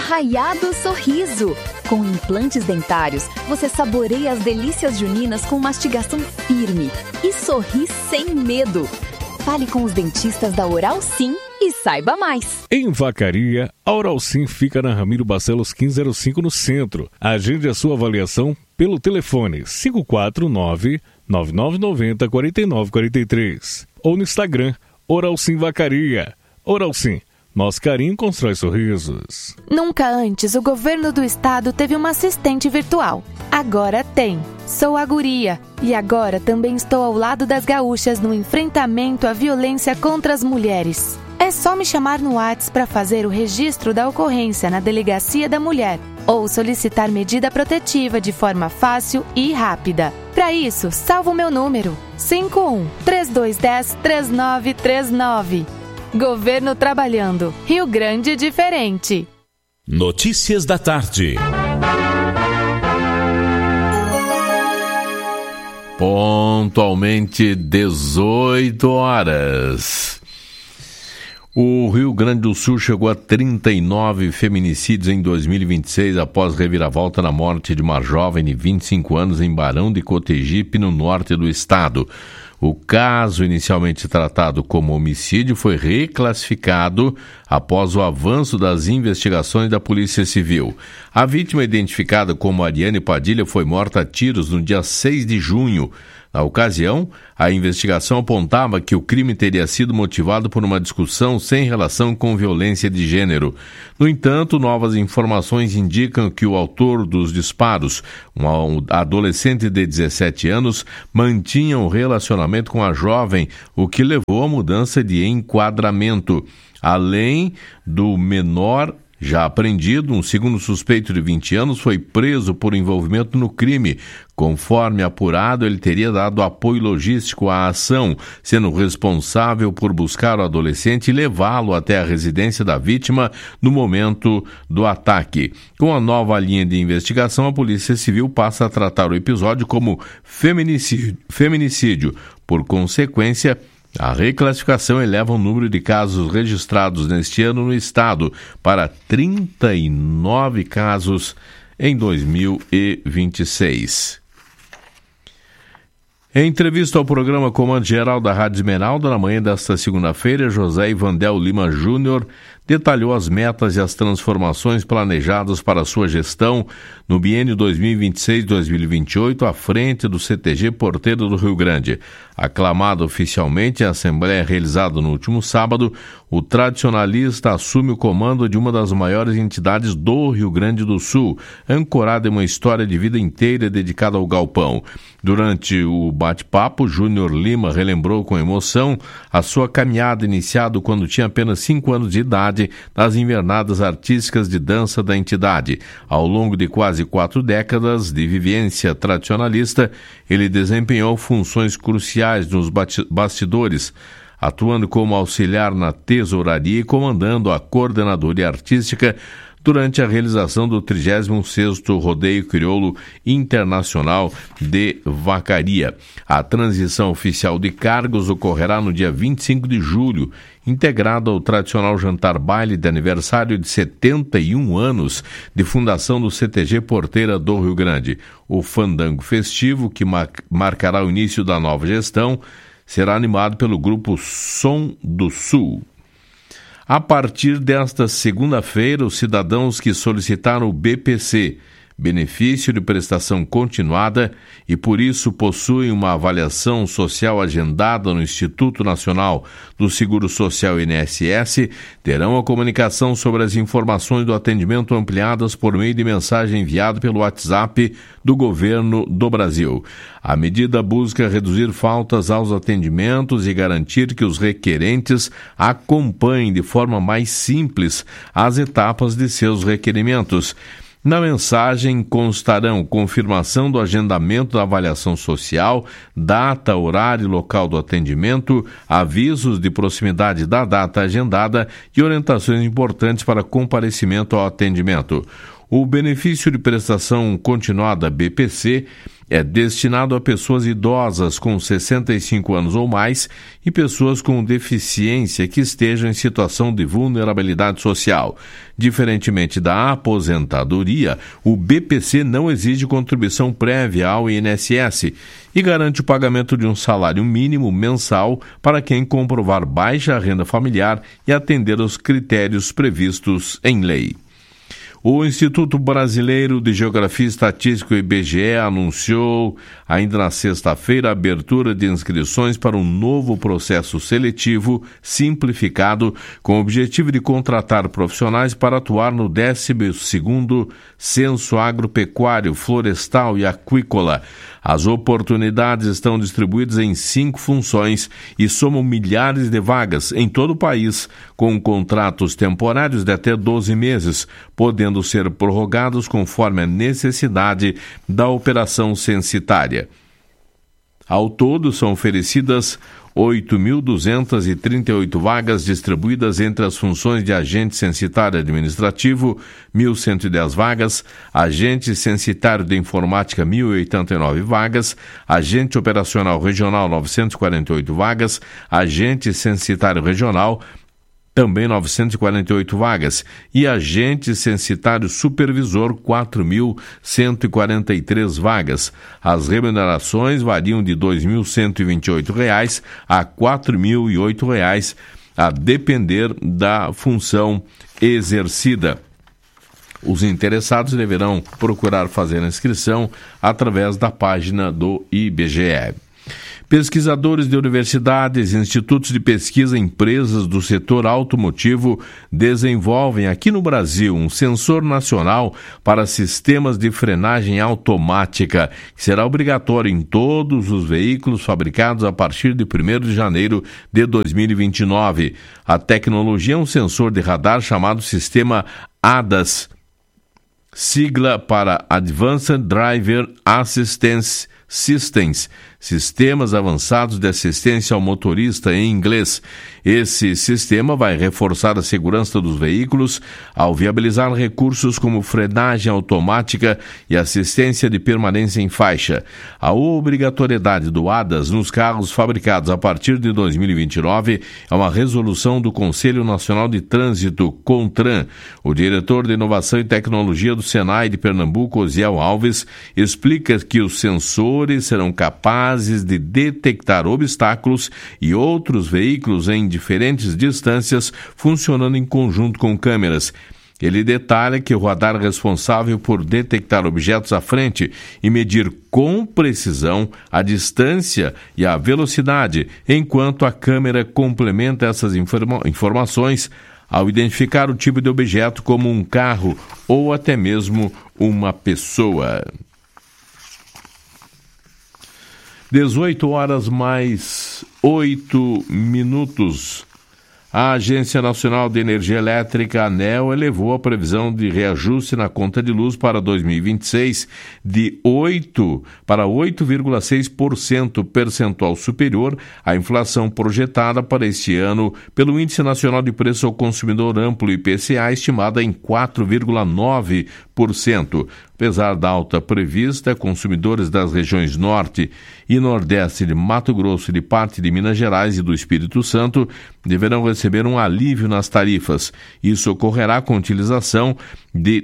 Arraiado Sorriso. Com implantes dentários, você saboreia as delícias juninas com mastigação firme e sorri sem medo. Fale com os dentistas da Oral Sim e saiba mais. Em Vacaria, a Oral Sim fica na Ramiro Barcelos 1505 no centro. Agende a sua avaliação pelo telefone 549-9990-4943 ou no Instagram Oral Sim Vacaria. Oral Sim, nosso carinho constrói sorrisos. Nunca antes o governo do estado teve uma assistente virtual. Agora tem. Sou a Guria e agora também estou ao lado das gaúchas no enfrentamento à violência contra as mulheres. É só me chamar no WhatsApp para fazer o registro da ocorrência na Delegacia da Mulher ou solicitar medida protetiva de forma fácil e rápida. Para isso, salva o meu número 51-3210-3939. Governo trabalhando. Rio Grande diferente. Notícias da tarde. Pontualmente 18 horas. O Rio Grande do Sul chegou a 39 feminicídios em 2026 após reviravolta na morte de uma jovem de 25 anos em Barão de Cotegipe, no norte do estado. O caso, inicialmente tratado como homicídio, foi reclassificado após o avanço das investigações da Polícia Civil. A vítima, identificada como Ariane Padilha, foi morta a tiros no dia 6 de junho. Na ocasião, a investigação apontava que o crime teria sido motivado por uma discussão sem relação com violência de gênero. No entanto, novas informações indicam que o autor dos disparos, um adolescente de 17 anos, mantinha um relacionamento com a jovem, o que levou à mudança de enquadramento. Além do menor já apreendido, um segundo suspeito de 20 anos foi preso por envolvimento no crime. Conforme apurado, ele teria dado apoio logístico à ação, sendo responsável por buscar o adolescente e levá-lo até a residência da vítima no momento do ataque. Com a nova linha de investigação, a Polícia Civil passa a tratar o episódio como feminicídio. Por consequência, a reclassificação eleva o número de casos registrados neste ano no estado para 39 casos em 2026. Em entrevista ao programa Comando Geral da Rádio Esmeralda, na manhã desta segunda-feira, José Ivandel Lima Júnior detalhou as metas e as transformações planejadas para sua gestão no biênio 2026-2028 à frente do CTG Porteiro do Rio Grande. Aclamado oficialmente em assembleia realizada no último sábado, o tradicionalista assume o comando de uma das maiores entidades do Rio Grande do Sul, ancorada em uma história de vida inteira dedicada ao galpão. Durante o bate-papo, Júnior Lima relembrou com emoção a sua caminhada iniciada quando tinha apenas 5 anos de idade nas invernadas artísticas de dança da entidade. Ao longo de quase 4 décadas de vivência tradicionalista, ele desempenhou funções cruciais nos bastidores, atuando como auxiliar na tesouraria e comandando a coordenadoria artística durante a realização do 36º Rodeio Crioulo Internacional de Vacaria. A transição oficial de cargos ocorrerá no dia 25 de julho, integrado ao tradicional jantar-baile de aniversário de 71 anos de fundação do CTG Porteira do Rio Grande. O fandango festivo, que marcará o início da nova gestão, será animado pelo grupo Som do Sul. A partir desta segunda-feira, os cidadãos que solicitaram o BPC, benefício de prestação continuada, e por isso possuem uma avaliação social agendada no Instituto Nacional do Seguro Social INSS, terão a comunicação sobre as informações do atendimento ampliadas por meio de mensagem enviada pelo WhatsApp do Governo do Brasil. A medida busca reduzir faltas aos atendimentos e garantir que os requerentes acompanhem de forma mais simples as etapas de seus requerimentos. Na mensagem constarão confirmação do agendamento da avaliação social, data, horário e local do atendimento, avisos de proximidade da data agendada e orientações importantes para comparecimento ao atendimento. O benefício de prestação continuada BPC é destinado a pessoas idosas com 65 anos ou mais e pessoas com deficiência que estejam em situação de vulnerabilidade social. Diferentemente da aposentadoria, o BPC não exige contribuição prévia ao INSS e garante o pagamento de um salário mínimo mensal para quem comprovar baixa renda familiar e atender aos critérios previstos em lei. O Instituto Brasileiro de Geografia e Estatística, IBGE, anunciou ainda na sexta-feira a abertura de inscrições para um novo processo seletivo simplificado com o objetivo de contratar profissionais para atuar no 12º Censo Agropecuário, Florestal e Aquícola. As oportunidades estão distribuídas em 5 funções e somam milhares de vagas em todo o país, com contratos temporários de até 12 meses, podendo ser prorrogados conforme a necessidade da operação censitária. Ao todo, são oferecidas 8.238 vagas distribuídas entre as funções de agente censitário administrativo, 1.110 vagas, agente censitário de informática, 1.089 vagas, agente operacional regional, 948 vagas, agente censitário regional, também 948 vagas, e agente censitário supervisor, 4.143 vagas. As remunerações variam de R$ 2.128 a R$ 4.008, a depender da função exercida. Os interessados deverão procurar fazer a inscrição através da página do IBGE. Pesquisadores de universidades, institutos de pesquisa e empresas do setor automotivo desenvolvem aqui no Brasil um sensor nacional para sistemas de frenagem automática, que será obrigatório em todos os veículos fabricados a partir de 1º de janeiro de 2029. A tecnologia é um sensor de radar chamado Sistema ADAS, sigla para Advanced Driver Assistance Systems, Sistemas Avançados de Assistência ao Motorista em inglês. Esse sistema vai reforçar a segurança dos veículos ao viabilizar recursos como frenagem automática e assistência de permanência em faixa. A obrigatoriedade do ADAS nos carros fabricados a partir de 2029 é uma resolução do Conselho Nacional de Trânsito, CONTRAN. O diretor de Inovação e Tecnologia do Senai de Pernambuco, Osiel Alves, explica que os sensores serão capazes de detectar obstáculos e outros veículos em diferentes distâncias, funcionando em conjunto com câmeras. Ele detalha que o radar responsável por detectar objetos à frente e medir com precisão a distância e a velocidade, enquanto a câmera complementa essas informações ao identificar o tipo de objeto como um carro ou até mesmo uma pessoa. 18h mais 8 minutos. A Agência Nacional de Energia Elétrica, ANEEL, elevou a previsão de reajuste na conta de luz para 2026 de 8 para 8,6% percentual superior à inflação projetada para este ano pelo Índice Nacional de Preço ao Consumidor Amplo, IPCA, estimada em 4,9%. Apesar da alta prevista, consumidores das regiões Norte e Nordeste de Mato Grosso e de parte de Minas Gerais e do Espírito Santo deverão receber um alívio nas tarifas. Isso ocorrerá com a utilização de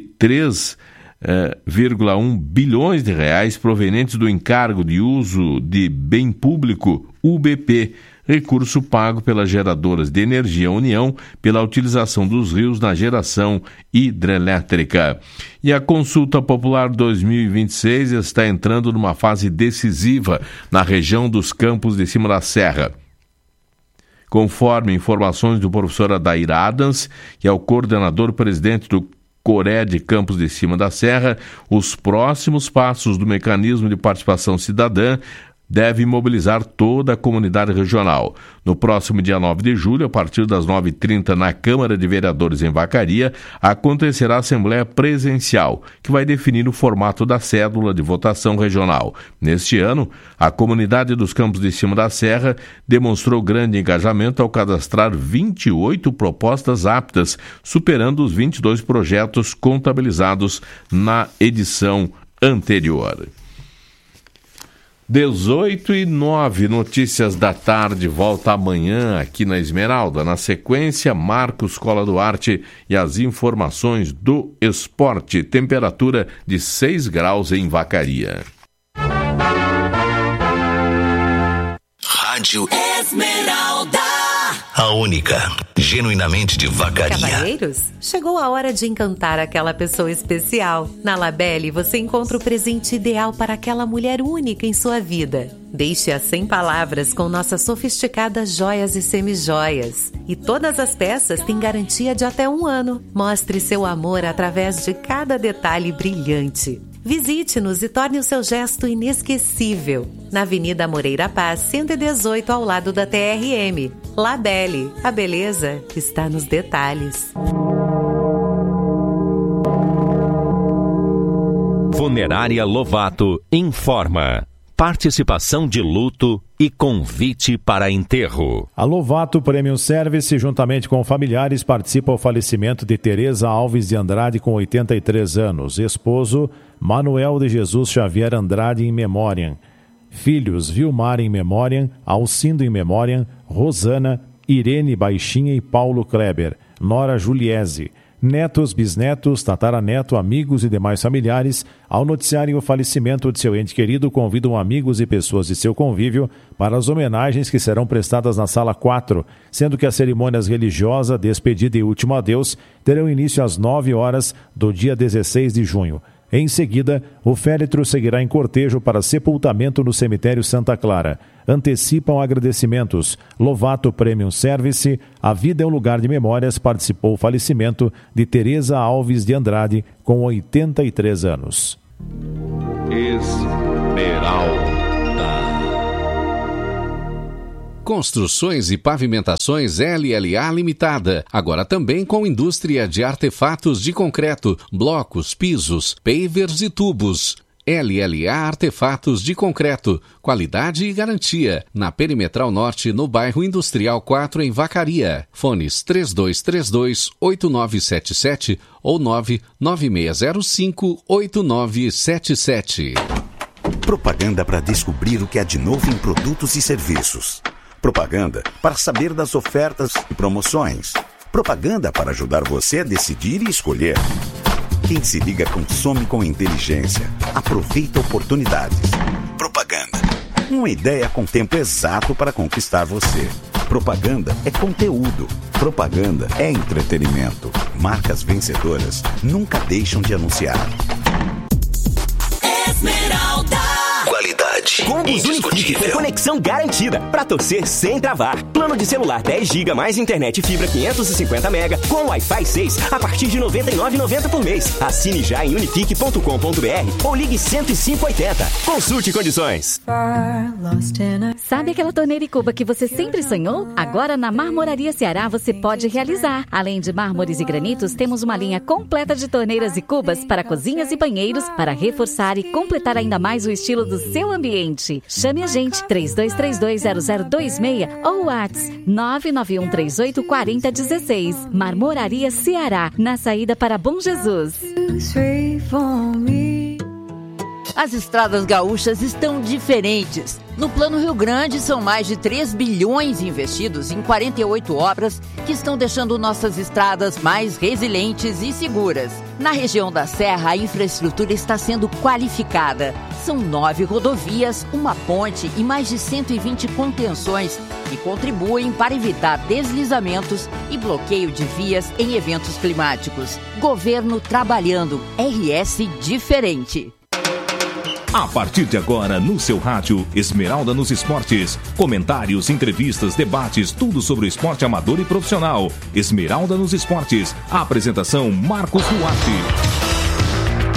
3,1 bilhões de reais provenientes do encargo de uso de bem público, UBP, recurso pago pelas geradoras de energia União pela utilização dos rios na geração hidrelétrica. E a Consulta Popular 2026 está entrando numa fase decisiva na região dos Campos de Cima da Serra. Conforme informações do professor Adair Adams, que é o coordenador-presidente do Coré de Campos de Cima da Serra, os próximos passos do mecanismo de participação cidadã deve mobilizar toda a comunidade regional. No próximo dia 9 de julho, a partir das 9h30, na Câmara de Vereadores em Vacaria, acontecerá a Assembleia Presencial, que vai definir o formato da cédula de votação regional. Neste ano, a comunidade dos Campos de Cima da Serra demonstrou grande engajamento ao cadastrar 28 propostas aptas, superando os 22 projetos contabilizados na edição anterior. 18h09, Notícias da Tarde, volta amanhã aqui na Esmeralda. Na sequência, Marcos Cola Duarte e as informações do esporte. Temperatura de 6 graus em Vacaria. Rádio Esmeralda, a única, genuinamente de Vacaria. Cavalheiros, chegou a hora de encantar aquela pessoa especial. Na Labelle, você encontra o presente ideal para aquela mulher única em sua vida. Deixe-a sem palavras com nossas sofisticadas joias e semijoias. E todas as peças têm garantia de até 1 ano. Mostre seu amor através de cada detalhe brilhante. Visite-nos e torne o seu gesto inesquecível. Na Avenida Moreira Paz, 118, ao lado da TRM. Labelle, a beleza está nos detalhes. Funerária Lovato informa. Participação de luto e convite para enterro. A Lovato Premium Service, juntamente com familiares, participa ao falecimento de Tereza Alves de Andrade, com 83 anos. Esposo, Manuel de Jesus Xavier Andrade em memória. Filhos, Vilmar em memória, Alcindo em memória, Rosana, Irene Baixinha e Paulo Kleber. Nora Juliese. Netos, bisnetos, tataraneto, amigos e demais familiares, ao noticiarem o falecimento de seu ente querido, convidam amigos e pessoas de seu convívio para as homenagens que serão prestadas na Sala 4, sendo que as cerimônias religiosa, despedida e último adeus terão início às 9 horas do dia 16 de junho. Em seguida, o féretro seguirá em cortejo para sepultamento no cemitério Santa Clara. Antecipam agradecimentos. Lovato Premium Service, a vida é um lugar de memórias, participou o falecimento de Tereza Alves de Andrade, com 83 anos. Esmeralda. Construções e Pavimentações LLA Limitada, agora também com indústria de artefatos de concreto, blocos, pisos, pavers e tubos. LLA Artefatos de Concreto, qualidade e garantia, na Perimetral Norte, no bairro Industrial 4, em Vacaria. Fones 3232-8977 ou 99605-8977. Propaganda para descobrir o que há de novo em produtos e serviços. Propaganda para saber das ofertas e promoções. Propaganda para ajudar você a decidir e escolher. Quem se liga consome com inteligência. Aproveita oportunidades. Propaganda. Uma ideia com tempo exato para conquistar você. Propaganda é conteúdo. Propaganda é entretenimento. Marcas vencedoras nunca deixam de anunciar. Esmeralda. Qualidade Combos Unifique com conexão garantida para torcer sem travar. Plano de celular 10 GB mais internet fibra 550 MB com Wi-Fi 6 a partir de R$ 99,90 por mês. Assine já em unifique.com.br ou ligue 10580. Consulte condições. Sabe aquela torneira e cuba que você sempre sonhou? Agora na Marmoraria Ceará você pode realizar. Além de mármores e granitos, temos uma linha completa de torneiras e cubas para cozinhas e banheiros para reforçar e completar ainda mais o estilo do seu ambiente. Chame a gente 32320026 ou WhatsApp 991384016. Marmoraria Ceará, na saída para Bom Jesus. As estradas gaúchas estão diferentes. No Plano Rio Grande, são mais de 3 bilhões investidos em 48 obras que estão deixando nossas estradas mais resilientes e seguras. Na região da Serra, a infraestrutura está sendo qualificada. São 9 rodovias, uma ponte e mais de 120 contenções que contribuem para evitar deslizamentos e bloqueio de vias em eventos climáticos. Governo trabalhando. RS diferente. A partir de agora, no seu rádio, Esmeralda nos Esportes. Comentários, entrevistas, debates, tudo sobre o esporte amador e profissional. Esmeralda nos Esportes. A apresentação, Marcos Duarte.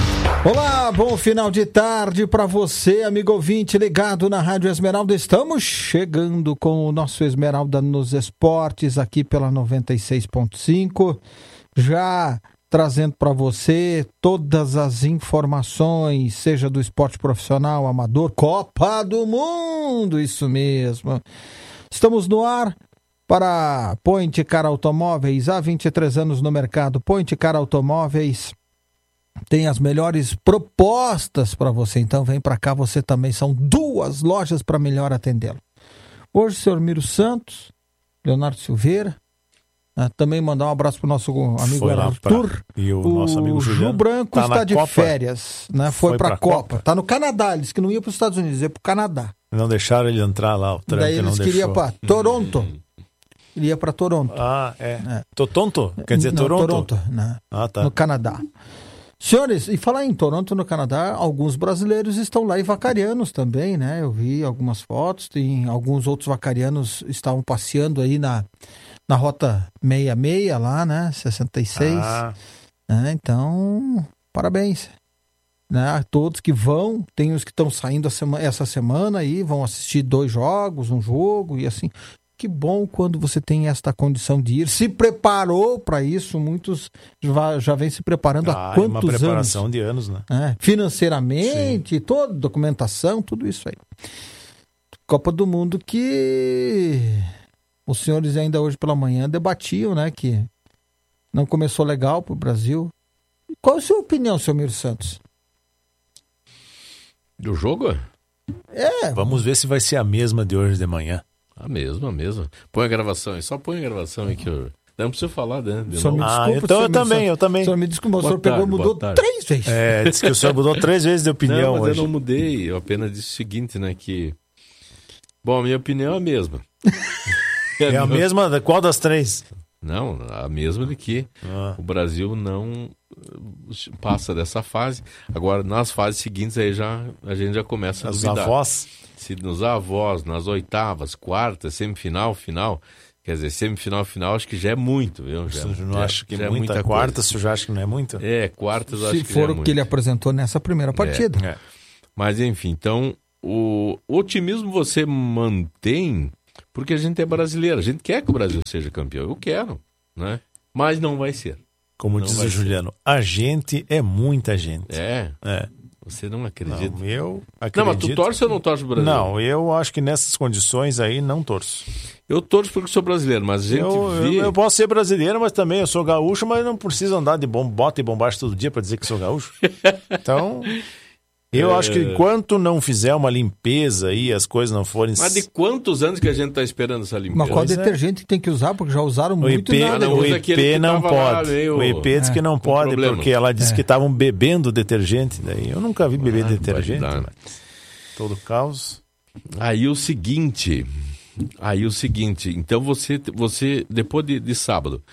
Olá, bom final de tarde para você, amigo ouvinte ligado na Rádio Esmeralda. Estamos chegando com o nosso Esmeralda nos Esportes aqui pela 96.5, já trazendo para você todas as informações, seja do esporte profissional, amador, Copa do Mundo, isso mesmo. Estamos no ar para Point Car Automóveis, há 23 anos no mercado. Point Car Automóveis tem as melhores propostas para você, então vem para cá você também. São 2 lojas para melhor atendê-lo. Hoje, senhor Miro Santos, Leonardo Silveira, também mandar um abraço para o nosso amigo Arthur. E o nosso amigo Juliano. Ju Branco tá está de Copa. Férias, né? Foi para a Copa. Está no Canadá, ele disse que não ia para os Estados Unidos, ia para o Canadá. Não deixaram ele entrar lá, o Trump daí não eles deixou. queriam para Toronto. Ele ia para Toronto. Tô tonto? Quer dizer não, Toronto? Né? Tá. No Canadá. Senhores, e falar em Toronto, no Canadá, alguns brasileiros estão lá e vacarianos também, né? Eu vi algumas fotos, tem alguns outros vacarianos estavam passeando aí na Rota 66 lá, né? 66. Então, parabéns. Né? A todos que vão, tem os que estão saindo essa semana aí, vão assistir 2 jogos, um jogo e assim. Que bom quando você tem esta condição de ir. Se preparou para isso, muitos já vem se preparando há quantos anos? Uma preparação de anos, né? Financeiramente, toda documentação, tudo isso aí. Copa do Mundo que os senhores ainda hoje pela manhã debatiam, né? Que não começou legal para o Brasil. Qual a sua opinião, senhor Miro Santos? Do jogo? Vamos ver se vai ser a mesma de hoje de manhã. A mesma. Põe a gravação aí, só põe a gravação aí que eu... Não precisa falar, né? Então eu também. O senhor me desculpa, o senhor pegou e mudou 3 vezes. Disse que o senhor mudou 3 vezes de opinião mas hoje. Eu não mudei, eu apenas disse o seguinte, né, que... Bom, a minha opinião é a mesma. É a mesma? Qual das 3? Não, a mesma de que o Brasil não passa dessa fase. Agora, nas fases seguintes, aí a gente já começa a duvidar. Nos avós, nas oitavas, quartas, semifinal, final. Quer dizer, semifinal, final, acho que já é muito, viu? Acho que é muita quarta, você já acha que não é muito? Quartas eu acho que Se for é o muito. que ele apresentou nessa primeira partida. Mas, enfim, então, o otimismo você mantém porque a gente é brasileiro. A gente quer que o Brasil seja campeão. Eu quero, né? Mas não vai ser. Como diz o Juliano, a gente é muita gente. Você não acredita? Não, eu acredito. Não, mas tu torce ou não torce pro Brasil? Não, eu acho que nessas condições aí não torço. Eu torço porque sou brasileiro, mas a gente eu posso ser brasileiro, mas também eu sou gaúcho, mas não preciso andar de bota e bombacha todo dia para dizer que sou gaúcho. Então, eu acho que enquanto não fizer uma limpeza e as coisas não forem... Mas de quantos anos que a gente tá esperando essa limpeza? Mas qual detergente que tem que usar? Porque já usaram muito. O IP não pode. O IP diz que não pode, porque ela disse que estavam bebendo detergente. Daí eu nunca vi beber detergente. Mas... Todo caos. Aí o seguinte, então você depois de sábado,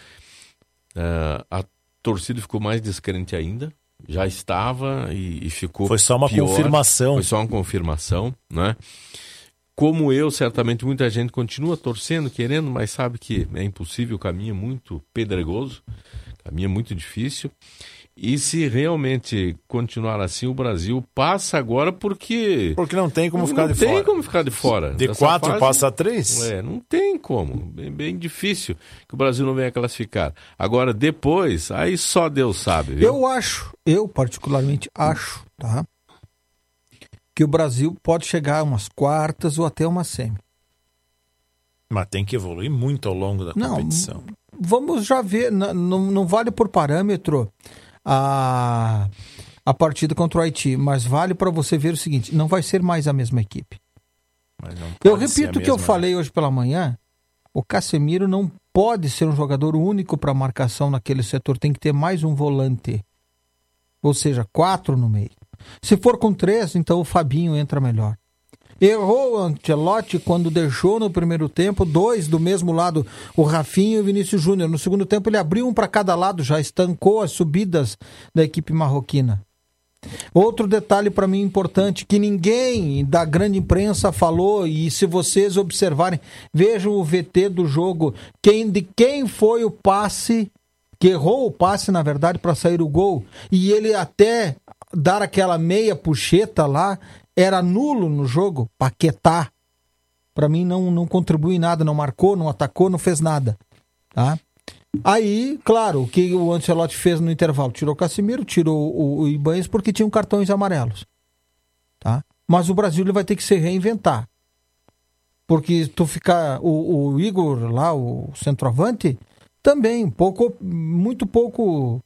a torcida ficou mais descrente ainda. Já estava e ficou Foi só uma pior. confirmação. Foi só uma confirmação, né? Como eu, certamente muita gente continua torcendo, querendo, mas sabe que é impossível, o caminho é muito pedregoso, o caminho é muito difícil. E se realmente continuar assim, o Brasil passa agora porque não tem como ficar de fora. Não tem como ficar de fora. De 4 passa a 3? Não tem como. Bem difícil que o Brasil não venha classificar. Agora, depois, aí só Deus sabe. Viu? Eu particularmente acho, tá? Que o Brasil pode chegar a umas quartas ou até uma semi. Mas tem que evoluir muito ao longo da competição. Vamos já ver. Não vale por parâmetro a partida contra o Haiti, mas vale para você ver o seguinte, não vai ser mais a mesma equipe. Eu repito o que eu falei hoje pela manhã, o Casemiro não pode ser um jogador único para marcação naquele setor, tem que ter mais um volante, ou seja, 4 no meio. Se for com 3, então o Fabinho entra melhor. Errou o Ancelotti quando deixou no primeiro tempo 2 do mesmo lado, o Rafinha e o Vinícius Júnior. No segundo tempo ele abriu um para cada lado, já estancou as subidas da equipe marroquina. Outro detalhe para mim importante, que ninguém da grande imprensa falou, e se vocês observarem, vejam o VT do jogo, de quem foi o passe, que errou o passe na verdade para sair o gol, e ele até dar aquela meia puxeta lá, era nulo no jogo. Paquetá, para mim, não contribui em nada, não marcou, não atacou, não fez nada. Tá? Aí, claro, o que o Ancelotti fez no intervalo? Tirou o Casemiro, tirou o Ibanez porque tinham cartões amarelos. Tá? Mas o Brasil ele vai ter que se reinventar. Porque tu ficar... O Igor lá, o centroavante, também muito pouco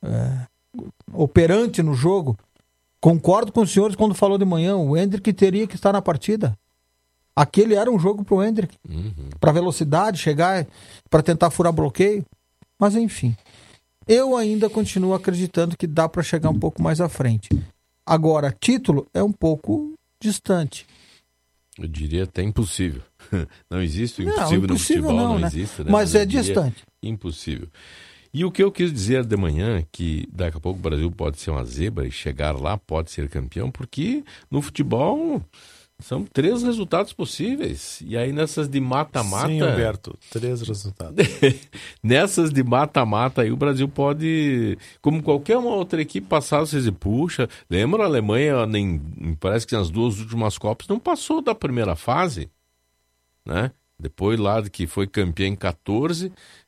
operante no jogo. Concordo com os senhores quando falou de manhã, o Endrick teria que estar na partida. Aquele era um jogo pro Endrick. Para velocidade, chegar, para tentar furar bloqueio. Mas enfim, eu ainda continuo acreditando que dá para chegar um pouco mais à frente. Agora, título é um pouco distante. Eu diria até impossível. Não existe o impossível no futebol, não, né? Existe, né? Mas é distante. Impossível. E o que eu quis dizer de manhã, que daqui a pouco o Brasil pode ser uma zebra e chegar lá pode ser campeão, porque no futebol são 3 resultados possíveis. E aí nessas de mata-mata... Sim, Humberto, 3 resultados. Nessas de mata-mata aí o Brasil pode, como qualquer uma outra equipe, passar, vocês dizem, puxa, lembra a Alemanha, parece que nas 2 últimas Copas não passou da primeira fase, né? Depois lá que foi campeã em 14,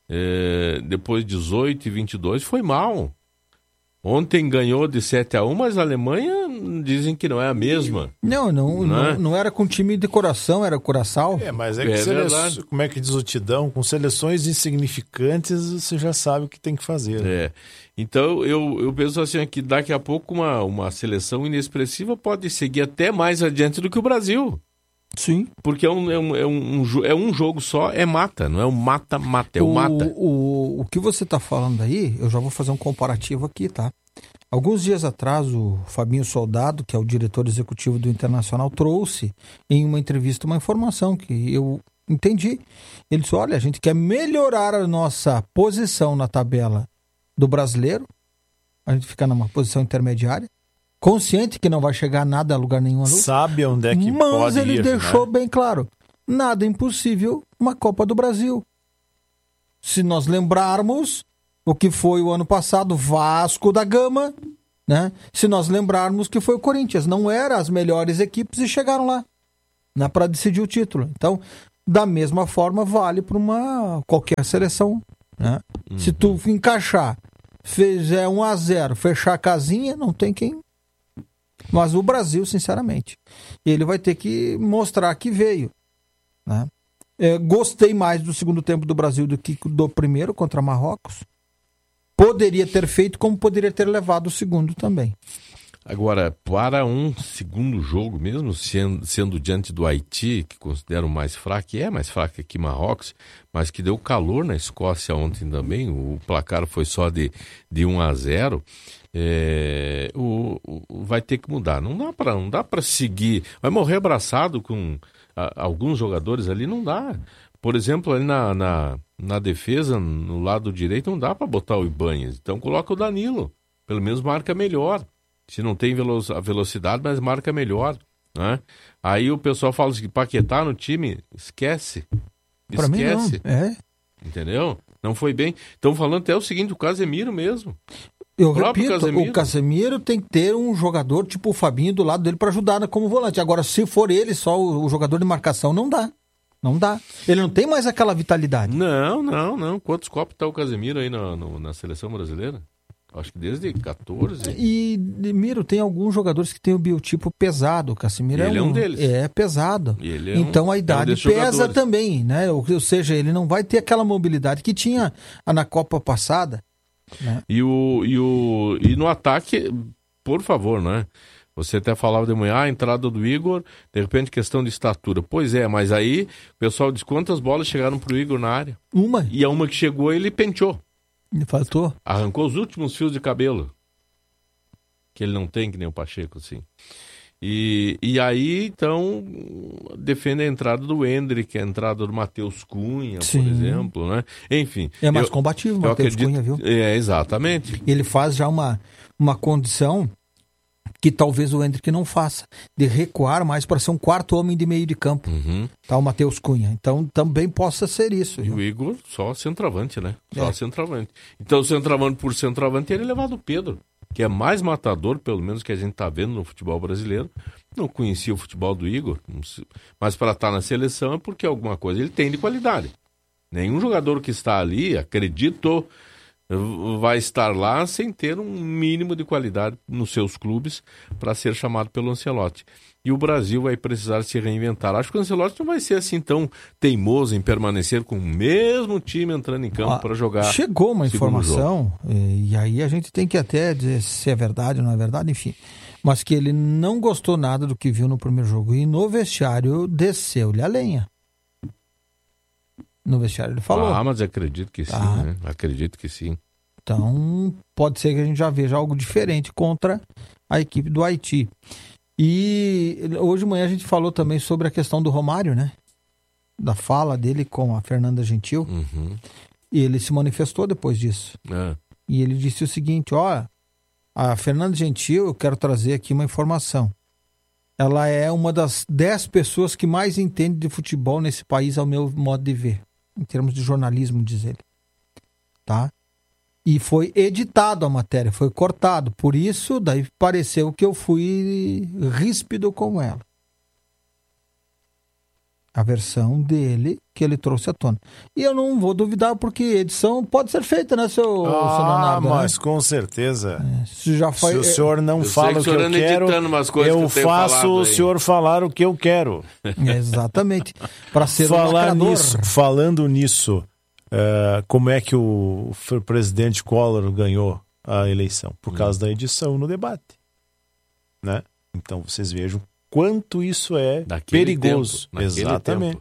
depois 18 e 22 foi mal. Ontem ganhou de 7-1, mas a Alemanha dizem que não é a mesma. Não era com time de coração, era Curaçao. Mas que como é que diz o Tidão? Com seleções insignificantes você já sabe o que tem que fazer. Então eu penso assim, que daqui a pouco uma seleção inexpressiva pode seguir até mais adiante do que o Brasil. Sim. Porque é um jogo só, é mata, não é um mata-mata, é o mata. O que você está falando aí, eu já vou fazer um comparativo aqui, tá? Alguns dias atrás, o Fabinho Soldado, que é o diretor executivo do Internacional, trouxe em uma entrevista uma informação que eu entendi. Ele disse, olha, a gente quer melhorar a nossa posição na tabela do brasileiro, a gente fica numa posição intermediária, consciente que não vai chegar nada a lugar nenhum. Sabe onde é que mas pode ele ir, deixou né? bem claro, nada impossível uma Copa do Brasil. Se nós lembrarmos o que foi o ano passado, Vasco da Gama, né? Se nós lembrarmos que foi o Corinthians, não eram as melhores equipes e chegaram lá, né, para decidir o título. Então, da mesma forma, vale para qualquer seleção, né? Se tu encaixar, fizer 1-0, fechar a casinha, não tem quem. Mas o Brasil, sinceramente, ele vai ter que mostrar que veio, né? Gostei mais do segundo tempo do Brasil do que do primeiro contra Marrocos. Poderia ter feito, como poderia ter levado o segundo também. Agora, para um segundo jogo, mesmo sendo diante do Haiti, que considero mais fraco, é mais fraco que Marrocos, mas que deu calor na Escócia ontem também, o placar foi só de 1-0, vai ter que mudar. Não dá para seguir, vai morrer abraçado com alguns jogadores ali, não dá. Por exemplo, ali na defesa, no lado direito, não dá para botar o Ibanez, então coloca o Danilo, pelo menos marca melhor. Se não tem a velocidade, mas marca melhor, né? Aí o pessoal fala assim, Paquetá no time, esquece. Pra mim não. Entendeu? Não foi bem. Estão falando até o seguinte, o Casemiro mesmo. Eu repito, o Casemiro tem que ter um jogador tipo o Fabinho do lado dele para ajudar como volante. Agora, se for ele só o jogador de marcação, não dá. Não dá. Ele não tem mais aquela vitalidade. Não. Quantos copos tá o Casemiro aí na seleção brasileira? Acho que desde 14. E, Miro, tem alguns jogadores que têm o biotipo pesado. O Casemiro é um deles. É pesado. Então a idade pesa também, né? Ou seja, ele não vai ter aquela mobilidade que tinha na Copa passada. Né? E no ataque, por favor, né? Você até falava de manhã, a entrada do Igor, de repente questão de estatura. Pois é, mas aí o pessoal diz quantas bolas chegaram pro Igor na área. Uma. E a uma que chegou, ele penteou. Faltou. Arrancou os últimos fios de cabelo. Que ele não tem, que nem o Pacheco, assim. E aí, então, defende a entrada do Endrick, a entrada do Matheus Cunha, Sim. por exemplo, né? Enfim. É mais combativo o Matheus Cunha, viu? Exatamente. Ele faz já uma condição que talvez o Endrick não faça, de recuar mais para ser um quarto homem de meio de campo. Tá, o Matheus Cunha. Então também possa ser isso. E o Igor só centroavante, né? Só centroavante. Então, centroavante por centroavante, ele levado o Pedro. que é mais matador, pelo menos que a gente está vendo no futebol brasileiro. Não conhecia o futebol do Igor, mas para estar na seleção é porque alguma coisa ele tem de qualidade. Nenhum jogador que está ali, acredito, vai estar lá sem ter um mínimo de qualidade nos seus clubes para ser chamado pelo Ancelotti. E o Brasil vai precisar se reinventar. Acho que o Ancelotti não vai ser assim tão teimoso em permanecer com o mesmo time entrando em campo para jogar. Chegou uma informação, e aí a gente tem que até dizer se é verdade ou não é verdade, enfim. Mas que ele não gostou nada do que viu no primeiro jogo. E no vestiário desceu-lhe a lenha. No vestiário ele falou. Mas acredito que sim, né? Acredito que sim. Então, pode ser que a gente já veja algo diferente contra a equipe do Haiti. E hoje de manhã a gente falou também sobre a questão do Romário, né? Da fala dele com a Fernanda Gentil. E ele se manifestou depois disso. E ele disse o seguinte, olha, a Fernanda Gentil, eu quero trazer aqui uma informação. Ela é uma das 10 pessoas que mais entende de futebol nesse país, ao meu modo de ver. Em termos de jornalismo, diz ele. Tá? E foi editado a matéria, foi cortado. Por isso, daí pareceu que eu fui ríspido com ela. A versão dele que ele trouxe à tona. E eu não vou duvidar, porque edição pode ser feita, né, seu Leonardo? Mas né? com certeza. Já foi, se o senhor não fala o que eu quero, eu faço o senhor falar o que eu quero. Exatamente. Para ser falando nisso, como é que o presidente Collor ganhou a eleição? Por causa da edição no debate. Né? Então vocês vejam quanto isso é perigoso. Exatamente.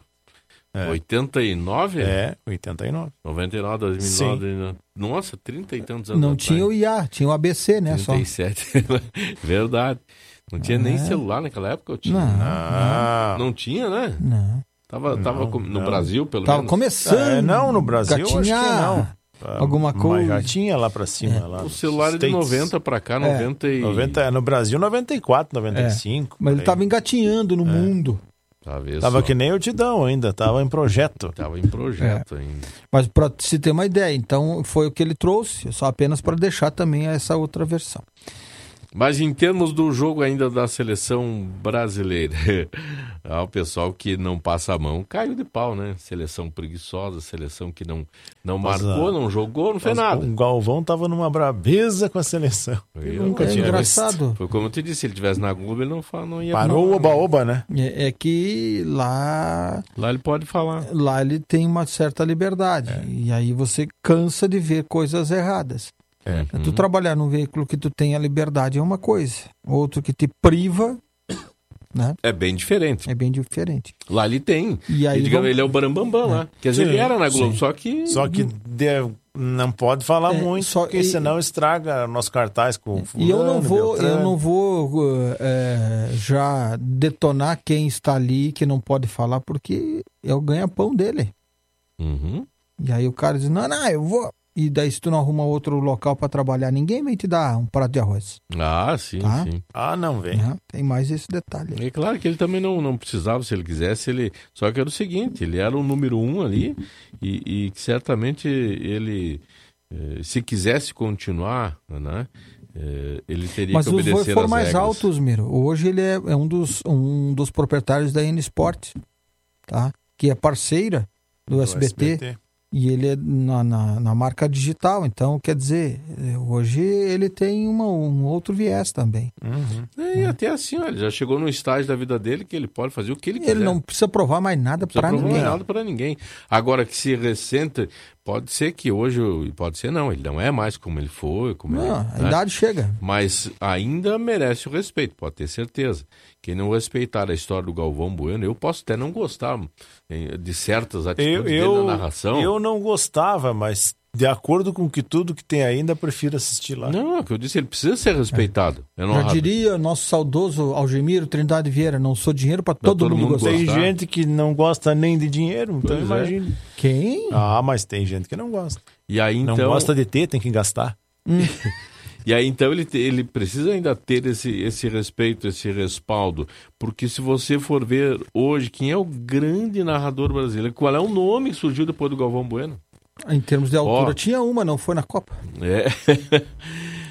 89? 89. 99, 2009. Sim. Nossa, 30 e tantos anos. Não tinha o IA, tinha o ABC, né? 37. Verdade. Não tinha nem celular naquela época? Eu tinha. Não tinha, né? Não. Tava no Brasil, pelo menos. Tava começando. Não, no Brasil acho que não. Alguma coisa. Mas já tinha lá pra cima. Lá o celular é de 90 pra cá, 90 no Brasil, 94, 95. Mas ele tava engatinhando no mundo. Tava que nem o Tidão ainda, tava em projeto. Tava em projeto ainda. Mas pra se ter uma ideia, então foi o que ele trouxe, só apenas para deixar também essa outra versão. Mas em termos do jogo ainda da seleção brasileira, o pessoal que não passa a mão caiu de pau, né? Seleção preguiçosa, seleção que não marcou, não jogou, não fez nada. O Galvão tava numa brabeza com a seleção. Nunca tinha engraçado. Foi como eu te disse, se ele estivesse na Globo, ele não ia Parou o oba-oba, né? É que lá ele pode falar. Lá ele tem uma certa liberdade. E aí você cansa de ver coisas erradas. Tu trabalhar num veículo que tu tem a liberdade é uma coisa, outro que te priva, né? É bem diferente. É bem diferente. Lá ele tem. E aí ele é o Barambambam lá. Quer dizer, ele era na Globo, só que não pode falar muito, porque senão estraga nosso cartaz com fulano, e eu não vou já detonar quem está ali que não pode falar, porque é o ganha-pão dele. E aí o cara diz, não, eu vou... E daí se tu não arruma outro local para trabalhar, ninguém vem te dar um prato de arroz. Sim, tá? sim. Não vem. Tem mais esse detalhe. É claro que ele também não precisava, se ele quisesse, só que era o seguinte, ele era o número 1 ali e certamente ele, se quisesse continuar, né, ele teria que obedecer às regras. Mas os voos foram mais altos, Miro. Hoje ele é um dos proprietários da N Sport, tá? Que é parceira do SBT. E ele é na marca digital, então, quer dizer, hoje ele tem um outro viés também. E até assim, ele já chegou num estágio da vida dele que ele pode fazer o que ele quiser. Ele não precisa provar mais nada para ninguém. Agora, que se ressenta, pode ser que hoje, pode ser não, ele não é mais como ele foi. A idade chega. Mas ainda merece o respeito, pode ter certeza. Quem não respeitar a história do Galvão Bueno, eu posso até não gostar de certas atitudes dele na narração. Eu não gostava, mas de acordo com tudo que tem ainda, prefiro assistir lá. Não, é o que eu disse, ele precisa ser respeitado. Já diria nosso saudoso Algemiro Trindade Vieira, não sou dinheiro para todo mundo gostar. Tem gente que não gosta nem de dinheiro, então imagina. Quem? Mas tem gente que não gosta. E aí, então... Não gosta de ter, tem que gastar. E aí, então, ele precisa ainda ter esse respeito, esse respaldo. Porque se você for ver hoje, quem é o grande narrador brasileiro? Qual é o nome que surgiu depois do Galvão Bueno? Em termos de altura, tinha uma, não foi na Copa.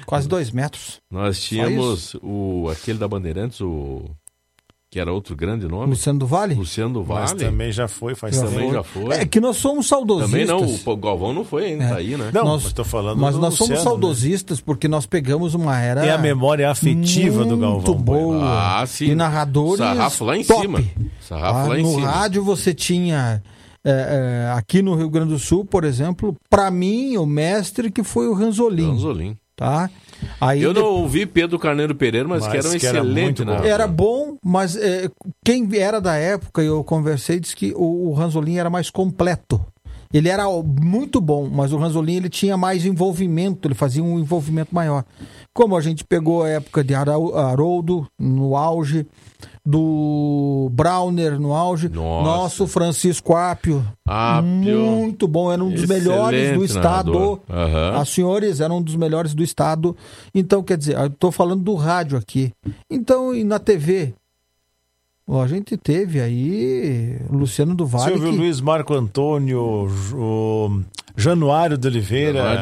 Quase 2 metros. Nós tínhamos aquele da Bandeirantes, que era outro grande nome. Luciano do Vale? Luciano do Vale. Mas também já foi, já foi. É que nós somos saudosistas. Também não, o Galvão não foi ainda, tá aí, né? Não, mas tô falando mas do nós Luciano, somos saudosistas, né? Porque nós pegamos uma era... É a memória afetiva do Galvão. Muito boa. Ah, sim. E narradores Sarrafo lá em top. cima. Sarrafo lá em no cima. rádio você tinha... aqui no Rio Grande do Sul, por exemplo, para mim, o mestre que foi o Ranzolin. Tá? Aí eu não ouvi Pedro Carneiro Pereira, mas que era um excelente narrador. Era bom, mas quem era da época, eu conversei, disse que o Ranzolin era mais completo. Ele era muito bom, mas o Ranzolin ele tinha mais envolvimento, ele fazia um envolvimento maior. Como a gente pegou a época de Haroldo no auge, do Brauner no auge, nosso Francisco Apio, muito bom, era um dos melhores do estado. As senhores eram um dos melhores do estado. Então, quer dizer, eu estou falando do rádio aqui. Então, e na TV? A gente teve aí Luciano do Vale. Silvio Luiz, Marco Antônio, o Januário de Oliveira.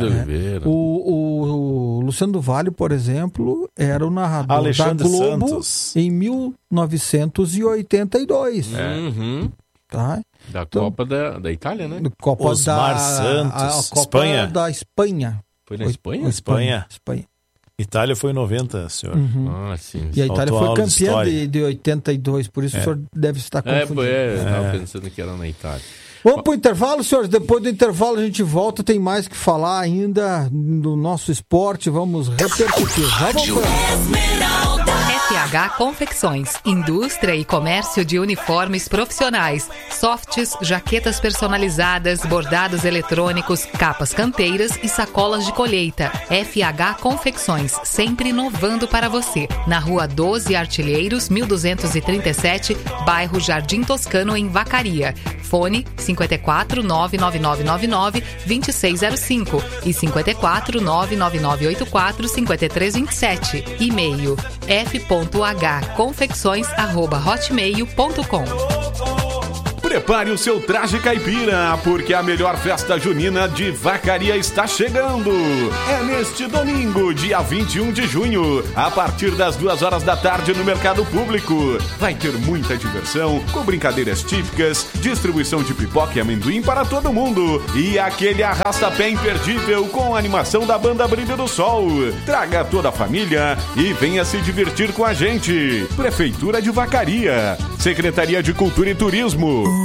O Luciano do Vale, por exemplo, era o narrador Alexandre da Globo Santos. em 1982. Tá? Da Copa da Itália, né? Copa Osmar Santos, a Copa Espanha. da Espanha. Foi na Espanha? Espanha. Itália foi em 90, senhor. Sim. E a Itália foi campeã de 82, por isso o senhor deve estar confundindo. Eu estava pensando que era na Itália. Vamos para o intervalo, senhores. Depois do intervalo a gente volta. Tem mais que falar ainda do nosso esporte. Vamos repercutir. FH Confecções, indústria e comércio de uniformes profissionais, softs, jaquetas personalizadas, bordados eletrônicos, capas canteiras e sacolas de colheita. FH Confecções, sempre inovando para você. Na Rua 12 Artilheiros, 1237, bairro Jardim Toscano, em Vacaria. Fone 54 99999 2605 e 54 99984 5327. E-mail f.hconfecções@hotmail.com. Prepare o seu traje caipira, porque a melhor festa junina de Vacaria está chegando. É neste domingo, dia 21 de junho, a partir das 2 da tarde no Mercado Público. Vai ter muita diversão, com brincadeiras típicas, distribuição de pipoca e amendoim para todo mundo e aquele arrasta-pé imperdível com a animação da banda Brilho do Sol. Traga toda a família e venha se divertir com a gente. Prefeitura de Vacaria, Secretaria de Cultura e Turismo.